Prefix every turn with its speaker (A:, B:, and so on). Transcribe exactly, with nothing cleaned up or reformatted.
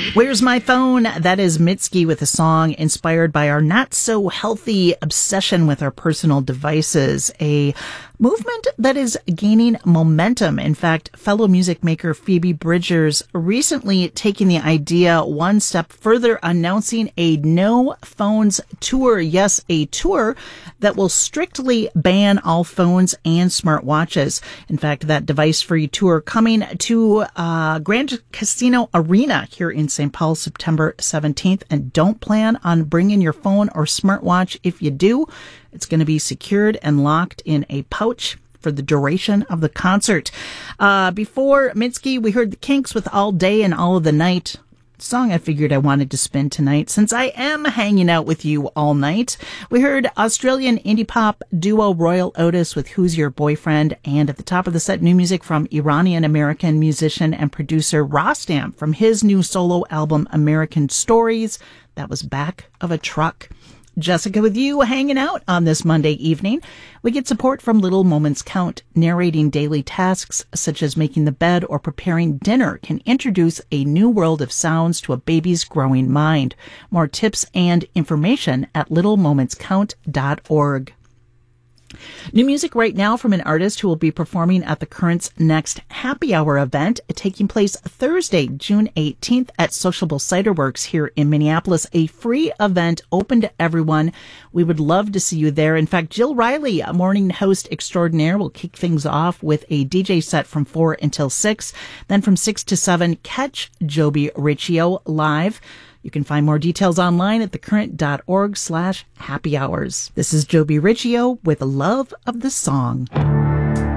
A: Where's My Phone? That is Mitski with a song inspired by our not so healthy obsession with our personal devices, a movement that is gaining momentum. In fact, fellow music maker Phoebe Bridgers recently taking the idea one step further, announcing a No Phones tour. Yes, a tour that will strictly ban all phones and smartwatches. In fact, that device-free tour coming to uh, Grand Casino Arena here in Saint Paul, September seventeenth. And don't plan on bringing your phone or smartwatch. If you do, it's going to be secured and locked in a pouch for the duration of the concert. Uh, before Mitski, we heard the Kinks with All Day and All of the Night. Song I figured I wanted to spin tonight since I am hanging out with you all night. We heard Australian indie pop duo Royal Otis with Who's Your Boyfriend, and at the top of the set, new music from Iranian American musician and producer Rostam from his new solo album American Stories. That was Back of a Truck. Jessica with you, hanging out on this Monday evening. We get support from Little Moments Count. Narrating daily tasks such as making the bed or preparing dinner can introduce a new world of sounds to a baby's growing mind. More tips and information at little moments count dot org. New music right now from an artist who will be performing at the Current's next Happy Hour event, taking place Thursday, June eighteenth at Sociable Cider Works here in Minneapolis. A free event open to everyone. We would love to see you there. In fact, Jill Riley, a morning host extraordinaire, will kick things off with a D J set from four until six. Then from six to seven, catch Joby Riccio live. You can find more details online at thecurrent.org slash happy hours. This is Joby Riccio with Love of the Song.